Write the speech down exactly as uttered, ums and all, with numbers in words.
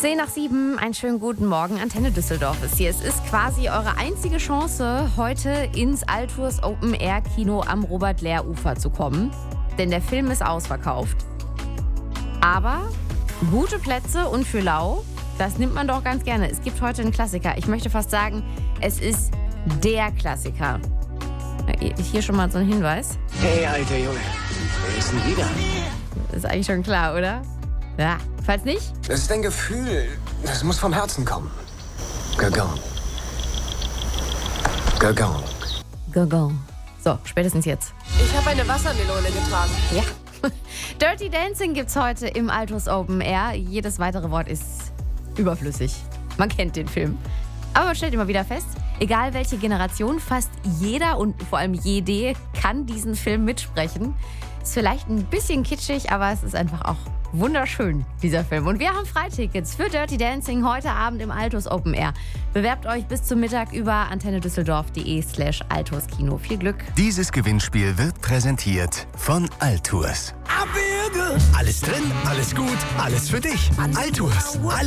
zehn nach sieben, einen schönen guten Morgen. Antenne Düsseldorf ist hier. Es ist quasi eure einzige Chance, heute ins Altours Open Air Kino am Robert-Lehr-Ufer zu kommen. Denn der Film ist ausverkauft. Aber gute Plätze und für lau, das nimmt man doch ganz gerne. Es gibt heute einen Klassiker. Ich möchte fast sagen, es ist der Klassiker. Hier schon mal so ein Hinweis. Hey, alter Junge, wer ist denn wieder? Ist eigentlich schon klar, oder? Ja, falls nicht? Das ist ein Gefühl, das muss vom Herzen kommen. Gagan. Gagan. Gagan. So, spätestens jetzt. Ich habe eine Wassermelone getragen. Ja. Dirty Dancing gibt's heute im Altours Open Air. Jedes weitere Wort ist überflüssig. Man kennt den Film. Aber man stellt immer wieder fest, egal welche Generation, fast jeder und vor allem jede kann diesen Film mitsprechen. Ist vielleicht ein bisschen kitschig, aber es ist einfach auch wunderschön, dieser Film. Und wir haben Freitickets für Dirty Dancing heute Abend im Altours Open Air. Bewerbt euch bis zum Mittag über antennedüsseldorf.de slash Altours Kino. Viel Glück. Dieses Gewinnspiel wird präsentiert von Altours. Alles drin, alles gut, alles für dich. Altours.